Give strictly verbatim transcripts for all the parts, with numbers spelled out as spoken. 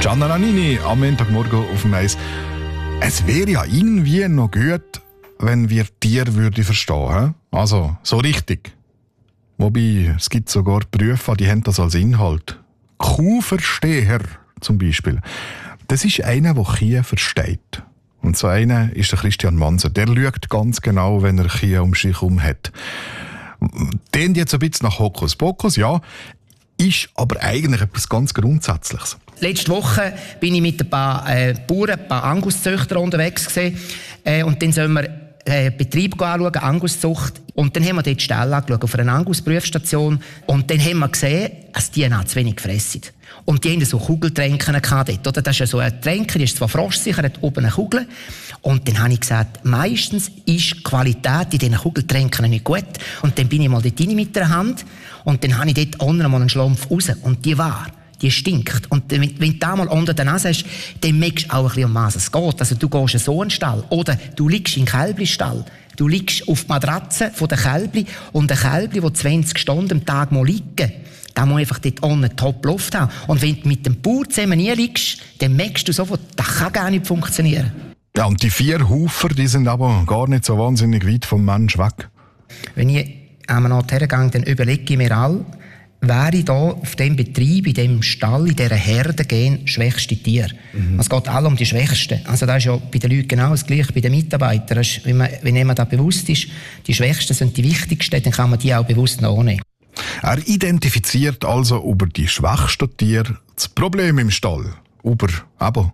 Gianna Nannini am Montagmorgen auf dem Eis. Es wäre ja irgendwie noch gut, wenn wir Tiere würde verstehen. Also, so richtig. Wobei, es gibt sogar Berufe, die haben das als Inhalt. Kuhversteher zum Beispiel. Das ist einer, der Kühe versteht. Und so einer ist der Christian Manser. Der schaut ganz genau, wenn er Kühe um sich herum hat. Den jetzt ein bisschen nach Hokuspokus, ja, ist aber eigentlich etwas ganz Grundsätzliches. Letzte Woche bin ich mit ein paar äh, Bauern, ein paar Anguszüchter unterwegs gewesen, äh, und dann sollen wir äh, Betrieb anschauen, Anguszucht. Und dann haben wir dort die Ställe angeschaut, auf einer Angus-Prüfstation. Und dann haben wir gesehen, dass die noch zu wenig fressen. Und die hatten so Kugeltränken dort, oder? Das ist ja so ein Tränker, die ist zwar frostsicher, hat oben eine Kugel. Und dann habe ich gesagt, meistens ist die Qualität in diesen Kugeltränken nicht gut. Und dann bin ich mal dort rein mit der Hand. Und dann habe ich dort unten mal einen Schlumpf raus. Und die war, die stinkt. Und wenn, wenn du da mal unter der Nase hast, dann merkst du auch ein bisschen, um was es geht. Also du gehst in so einen Stall. Oder du liegst in den Kälbli-Stall. Du liegst auf der Matratze von der Kälbli. Und ein Kälbli, das zwanzig Stunden am Tag mal liegen, da muss einfach dort unten top Luft haben. Und wenn du mit dem Bauer zusammen nie liegst, dann merkst du sofort, das kann gar nicht funktionieren. Ja, und die vier Hufer, die sind aber gar nicht so wahnsinnig weit vom Mensch weg. Wenn ich an einen Ort hergehe, dann überlege ich mir all, wäre ich da auf dem Betrieb, in dem Stall, in dieser Herde gehen, schwächste Tier. Mhm. Es geht alle um die Schwächsten. Also das ist ja bei den Leuten genau das Gleiche, bei den Mitarbeitern. Ist, wenn, man, wenn jemand da bewusst ist, die Schwächsten sind die Wichtigsten, dann kann man die auch bewusst nachnehmen. Er identifiziert also über die schwächsten Tiere das Problem im Stall. Über eben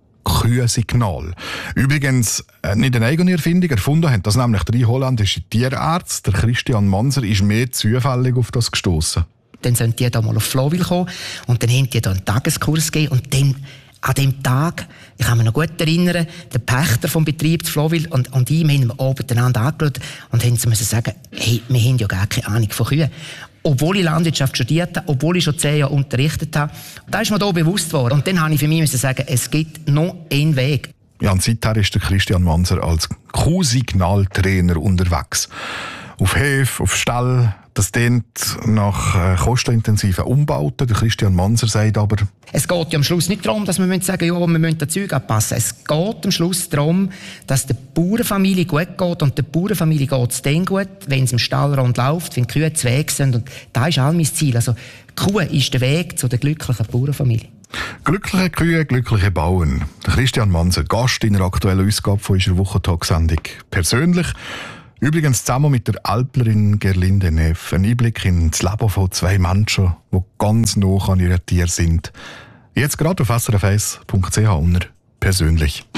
Kühensignal. Übrigens, nicht eine eigene Erfindung erfunden haben das nämlich drei holländische Tierarzt. Der Christian Manser ist mehr zufällig auf das gestoßen. Dann sind die da mal auf Flowil gekommen und dann haben die da einen Tageskurs gegeben und dann an dem Tag, ich kann mich noch gut erinnern, der Pächter vom Betrieb zu Flowil und, und ihm haben wir oben miteinander angeschaut und haben müssen sagen, hey, wir haben ja gar keine Ahnung von Kühen. Obwohl ich Landwirtschaft studiert habe, obwohl ich schon zehn Jahre unterrichtet habe, da ist mir da bewusst geworden. Und dann habe ich für mich müssen sagen, es gibt noch einen Weg. Ja, und seither ist der Christian Manser als Kuhsignaltrainer unterwegs. Auf Höfe, auf Stall. Das klingt nach äh, kostenintensiven Umbauten. Der Christian Manser sagt aber, es geht ja am Schluss nicht darum, dass wir sagen, ja, wir müssen das Zeug anpassen. Es geht am Schluss darum, dass der Bauernfamilie gut geht. Und der Bauernfamilie geht es dann gut, wenn es im Stall rund läuft, wenn die Kühe zu Weg sind. Und das ist all mein Ziel. Also, die Kuh ist der Weg zu der glücklichen Bauernfamilie. Glückliche Kühe, glückliche Bauern. Der Christian Manser, Gast in der aktuellen Ausgabe von unserer Wochentag-Sendung. Persönlich. Übrigens zusammen mit der Alplerin Gerlinde Neff. Ein Einblick in das Leben von zwei Menschen, die ganz nah an ihren Tieren sind. Jetzt gerade auf s r f eins punkt c h unter persönlich.